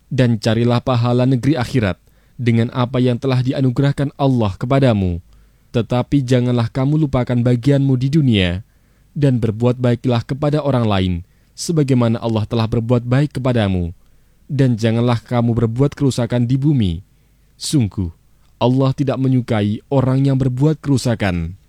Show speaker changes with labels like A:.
A: Dan carilah pahala negeri akhirat dengan apa yang telah dianugerahkan Allah kepadamu. Tetapi janganlah kamu lupakan bagianmu di dunia, dan berbuat baiklah kepada orang lain, sebagaimana Allah telah berbuat baik kepadamu. Dan janganlah kamu berbuat kerusakan di bumi. Sungguh, Allah tidak menyukai orang yang berbuat kerusakan.